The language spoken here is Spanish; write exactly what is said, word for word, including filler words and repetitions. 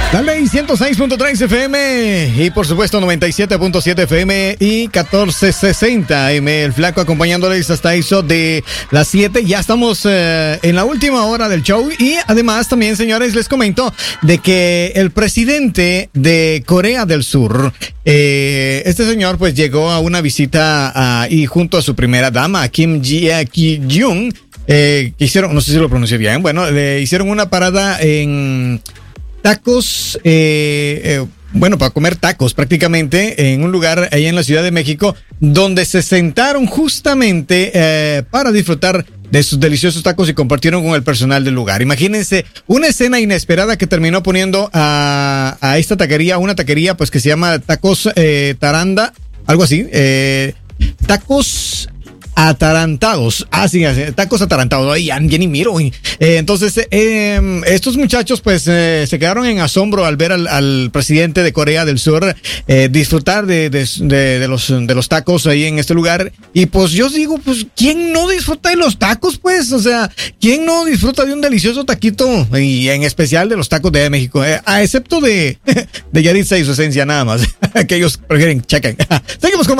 Dale, ciento seis punto tres F M y por supuesto noventa y siete punto siete F M y catorce sesenta M. El Flaco acompañándoles hasta eso de las siete. Ya estamos eh, en la última hora del show y además también, señores, les comento de que el presidente de Corea del Sur, eh, este señor pues llegó a una visita a, y junto a su primera dama, Kim Ji-Jung, eh, que hicieron, no sé si lo pronuncié bien, bueno, le hicieron una parada en tacos, eh, eh, bueno, para comer tacos prácticamente en un lugar ahí en la Ciudad de México, donde se sentaron justamente eh, para disfrutar de sus deliciosos tacos y compartieron con el personal del lugar. Imagínense una escena inesperada que terminó poniendo a, a esta taquería, una taquería pues que se llama Tacos eh, Taranda, algo así, eh, Tacos Atarantados, ah sí, tacos atarantados, ay, ya, ya ni miro. Eh, entonces, eh, estos muchachos pues eh, se quedaron en asombro al ver al, al presidente de Corea del Sur eh, disfrutar de, de, de, de, los, de los tacos ahí en este lugar. Y pues yo digo, pues, ¿quién no disfruta de los tacos, pues? O sea, ¿quién no disfruta de un delicioso taquito? Y en especial de los tacos de México, eh, a excepto de, de Yaritza y su esencia nada más, que ellos prefieren chacan. Seguimos con